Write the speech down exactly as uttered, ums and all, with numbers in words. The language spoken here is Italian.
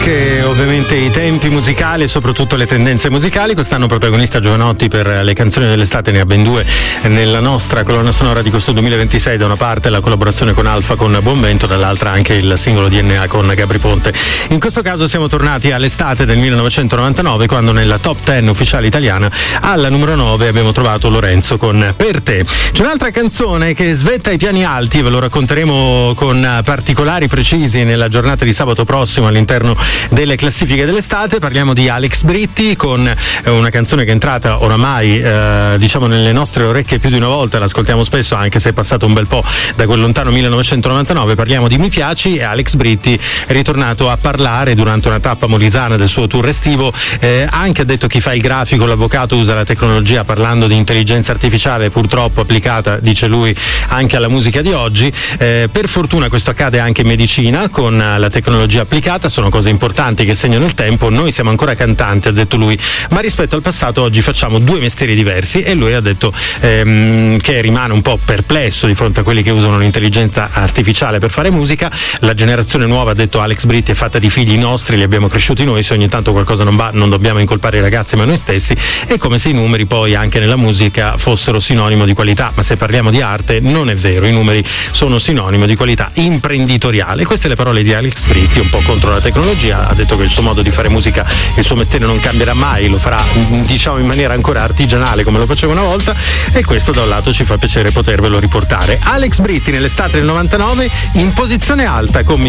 Che ovviamente i tempi musicali e soprattutto le tendenze musicali. Quest'anno protagonista Jovanotti per le canzoni dell'estate, ne ha ben due nella nostra colonna sonora di questo duemilaventisei. Da una parte la collaborazione con Alfa con Buonvento, dall'altra anche il singolo D N A con Gabry Ponte. In questo caso siamo tornati all'estate del millenovecentonovantanove, quando nella top dieci ufficiale italiana alla numero nove abbiamo trovato Lorenzo con Per te. C'è un'altra canzone che svetta i piani alti, ve lo racconteremo con particolari precisi nella giornata di sabato prossimo all'interno delle classifiche dell'estate. Parliamo di Alex Britti con una canzone che è entrata oramai eh, diciamo nelle nostre orecchie più di una volta, l'ascoltiamo spesso anche se è passato un bel po' da quel lontano millenovecentonovantanove. Parliamo di Mi piaci e Alex Britti è ritornato a parlare durante una tappa molisana del suo tour estivo. Eh, anche ha detto chi fa il grafico, l'avvocato, usa la tecnologia, parlando di intelligenza artificiale purtroppo applicata, dice lui, anche alla musica di oggi. Eh, per fortuna questo accade anche in medicina con la tecnologia applicata, sono cose importanti che segnano il tempo. Noi siamo ancora cantanti, ha detto lui, ma rispetto al passato oggi facciamo due mestieri diversi, e lui ha detto ehm, che rimane un po' perplesso di fronte a quelli che usano l'intelligenza artificiale per fare musica. La generazione nuova, ha detto Alex Britti, è fatta di figli nostri, li abbiamo cresciuti noi, se ogni tanto qualcosa non va non dobbiamo incolpare i ragazzi ma noi stessi. È come se i numeri poi anche nella musica fossero sinonimo di qualità, ma se parliamo di arte non è vero, i numeri sono sinonimo di qualità imprenditoriale. Queste le parole di Alex Britti, un po' contro la tecnologia. Ha detto che il suo modo di fare musica, il suo mestiere non cambierà mai, lo farà diciamo in maniera ancora artigianale come lo faceva una volta, e questo da un lato ci fa piacere potervelo riportare. Alex Britti nell'estate del novantanove in posizione alta con Mi